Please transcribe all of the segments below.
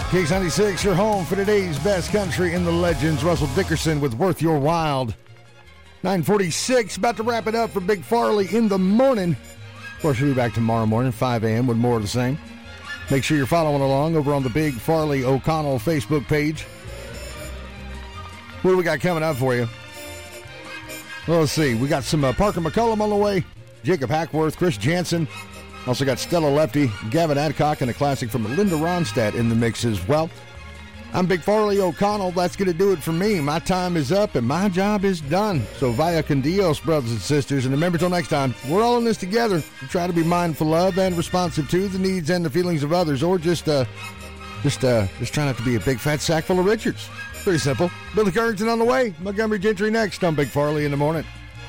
Kicks 96, your home for today's best country in the legends. Russell Dickerson with Worth Your Wild. 9:46, about to wrap it up for Big Farley in the morning. Of course, we'll be back tomorrow morning, 5 a.m. with more of the same. Make sure you're following along over on the Big Farley O'Connell Facebook page. What do we got coming up for you? Well, let's see. We got some Parker McCullum on the way, Jacob Hackworth, Chris Jansen. Also got Stella Lefty, Gavin Adcock, and a classic from Linda Ronstadt in the mix as well. I'm Big Farley O'Connell. That's going to do it for me. My time is up and my job is done. So vaya con Dios, brothers and sisters. And remember, till next time, we're all in this together. We try to be mindful of and responsive to the needs and the feelings of others, or just try not to be a big fat sack full of Richards. Pretty simple. Billy Currington on the way. Montgomery Gentry next on Big Farley in the morning.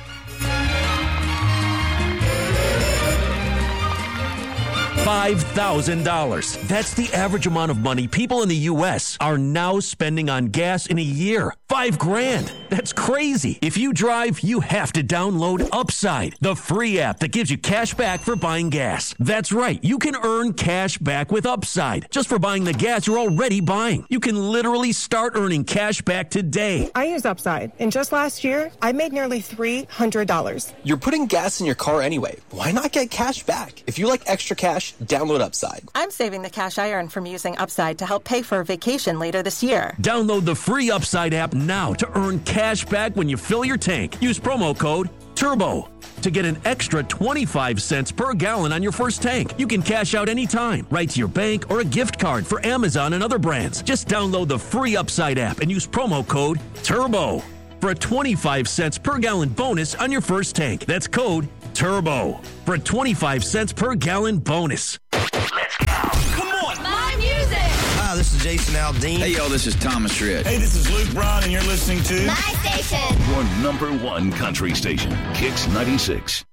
$5,000. That's the average amount of money people in the U.S. are now spending on gas in a year. $5,000. That's crazy. If you drive, you have to download Upside, the free app that gives you cash back for buying gas. That's right. You can earn cash back with Upside just for buying the gas you're already buying. You can literally start earning cash back today. I use Upside, and just last year, I made nearly $300. You're putting gas in your car anyway. Why not get cash back? If you like extra cash, download Upside. I'm saving the cash I earn from using Upside to help pay for a vacation later this year. Download the free Upside app now to earn cash back when you fill your tank. Use promo code TURBO to get an extra 25 cents per gallon on your first tank. You can cash out anytime, right to your bank or a gift card for Amazon and other brands. Just download the free Upside app and use promo code TURBO for a 25 cents per gallon bonus on your first tank. That's code TURBO for a 25 cents per gallon bonus. Let's go. Come on. My music. Hi, this is Jason Aldean. Hey, yo, this is Thomas Rhett. Hey, this is Luke Brown, and you're listening to My station. Your number one country station, Kicks 96.